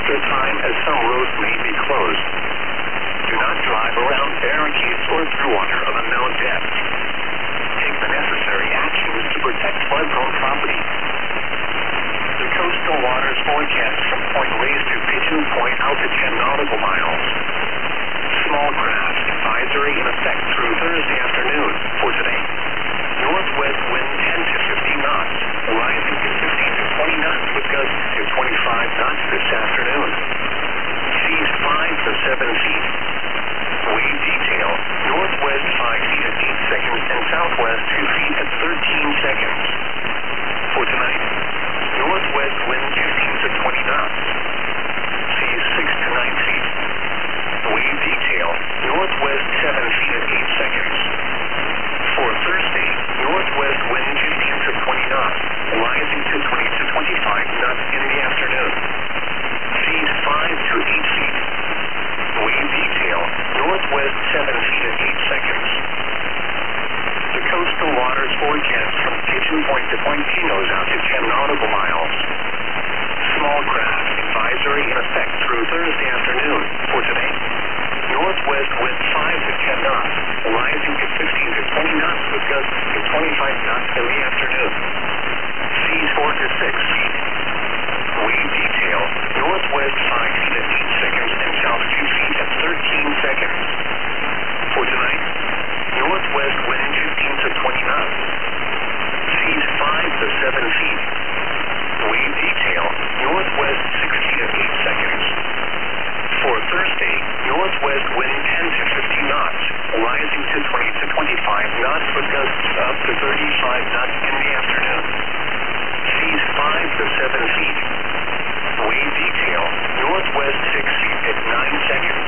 extra time as some roads may be closed. Do not drive around barricades or through water of unknown depth. Take the necessary actions to protect flood-prone property. The coastal waters forecast from Point Reyes to Pigeon Point out to 10 nautical miles. Small craft advisory in effect through Thursday afternoon for today. Northwest wind 10 to 15 knots, rising to 15 to 20 knots with gusts to 25 knots this afternoon. Seas 5 to 7 feet. Wave detail, northwest 5 feet at 8 seconds and southwest 2 feet at 13 seconds. For tonight, northwest wind 15 to 20 knots. Seas 6 to 9 feet. Wave detail, northwest 7 feet at 8 seconds. For Thursday, northwest wind 15 to 20 knots, rising to 20 to 25 knots in the afternoon. Seas 5 to 8 feet. Wave detail, northwest 7 feet at 8 seconds. The coastal waters forecast from Pigeon Point to Point Pinos out to 10 nautical miles. Small craft advisory in effect through Thursday afternoon for today. Northwest wind 5 to 10 knots, rising to 15 to 20 knots with gusts to 25 knots in the afternoon. Seas 4 to 6 feet. Wave detail, northwest 5 feet at 8 seconds and south 2 feet at 13 seconds. For tonight, northwest wind 15 to 20 knots. Seas 5 to 7 feet. Wave detail, northwest 6 feet at 8 seconds. For Thursday, northwest wind 10 to 15 knots, rising to 20 to 25 knots with gusts up to 35 knots in the afternoon. Seas 5 to 7 feet. Wave detail, northwest 6 feet at 9 seconds.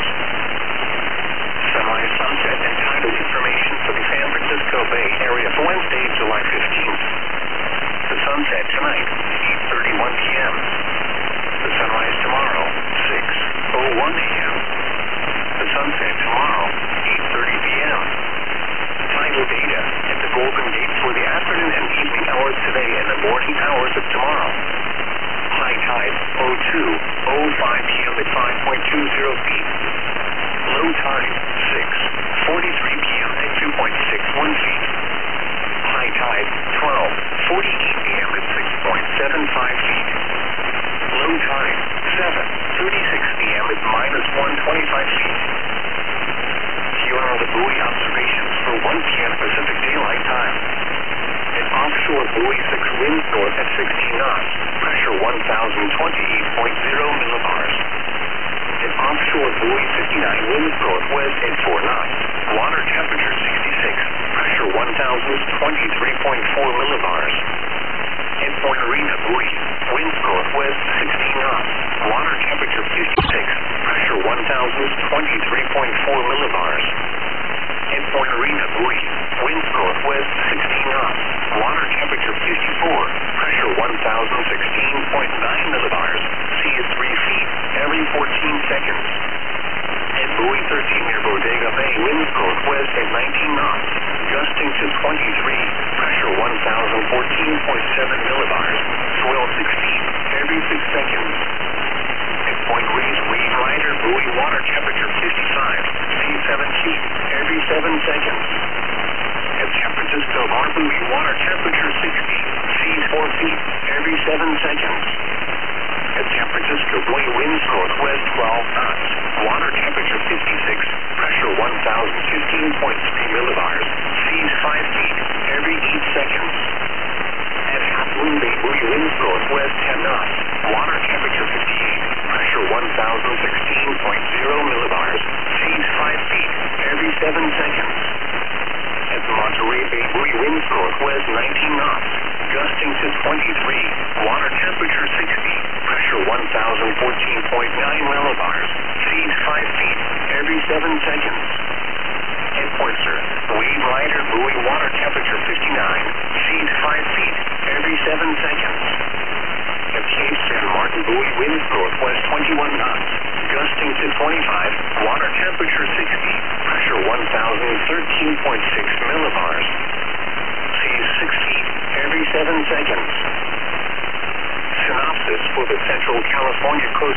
Sunrise, sunset, and tidal information for the San Francisco Bay Area for Wednesday, July 15th. The sunset tonight, 8:31 p.m. The sunrise tomorrow, 6:01 a.m. The sunset tomorrow, 8:30 p.m. Tidal data at the Golden Gate for the afternoon and evening hours today and the morning hours of tomorrow. High tide, 02:05 p.m. at 5.20 feet. Low tide, 6:43 p.m. at 2.61 feet. High tide, 12:48 p.m. at 6.75 feet. Low tide, 7:36 p.m. at -125 feet. Here are the buoy observations for 1 p.m. Pacific Daylight Time. An offshore buoy 6 winds north at 16 knots, pressure 1,028.0 millibars. An offshore buoy 59 winds northwest at 4 knots, water temperature 66, pressure 1,023.4 millibars. At Point Arena buoy, winds northwest 16 knots, water temperature 56, pressure 1,023.4 millibars. At Point Arena buoy, winds northwest 16 knots, water temperature 54, pressure 1,016.9 millibars, sea is 3 feet every 14 seconds. At buoy 13 near Bodega Bay, winds northwest at 19 knots, gusting to 23, pressure 1,014.7 millibars, swell 6 feet every 6 seconds. At Point Reyes, Wave Rider buoy, water temperature 55, sea 7 feet every 7 seconds. At San Francisco Bar buoy, water temperature 60, seas 4 feet every 7 seconds. At San Francisco buoy, winds northwest 12 knots, water temperature 56, pressure 1,015.3 millibars, seas 5 feet every 8 seconds. At Half Moon Bay buoy, winds northwest 10 knots, water temperature 58, pressure 1,016.0 millibars, seas 5 feet every 7 seconds. At Monterey Bay buoy, winds northwest 19 knots, gusting to 23, water temperature 60, pressure 1,014.9 millibars, seas 5 feet every 7 seconds. At Point Surf, Wave Rider buoy, water temperature 59, seas 5 feet every 7 seconds. At Cape San Martin buoy, winds northwest 21 knots, gusting to 25, water temperature 60, pressure 1,013.6 millibars, seas 6 feet every 7 seconds. Synopsis for the Central California coast.